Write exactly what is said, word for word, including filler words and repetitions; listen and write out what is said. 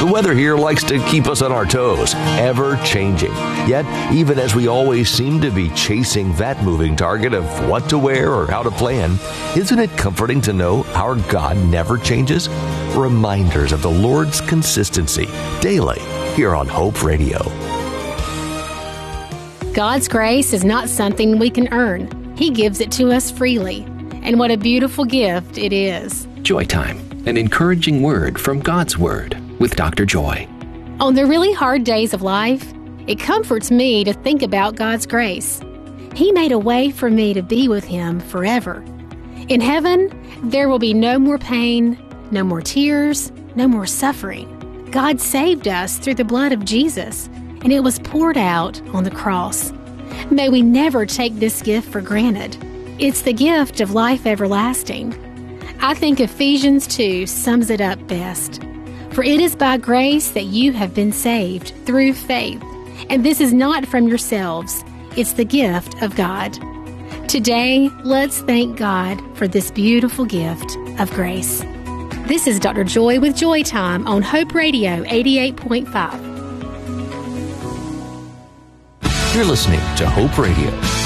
The weather here likes to keep us on our toes, ever changing. Yet, even as we always seem to be chasing that moving target of what to wear or how to plan, isn't it comforting to know our God never changes? Reminders of the Lord's consistency daily here on Hope Radio. God's grace is not something we can earn. He gives it to us freely. And what a beautiful gift it is. Joy Time, an encouraging word from God's Word with Doctor Joy. On the really hard days of life, it comforts me to think about God's grace. He made a way for me to be with Him forever. In heaven, there will be no more pain, no more tears, no more suffering. God saved us through the blood of Jesus, and it was poured out on the cross. May we never take this gift for granted. It's the gift of life everlasting. I think Ephesians two sums it up best. For it is by grace that you have been saved through faith, and this is not from yourselves. It's the gift of God. Today, let's thank God for this beautiful gift of grace. This is Doctor Joy with Joy Time on Hope Radio eighty-eight point five. You're listening to Hope Radio.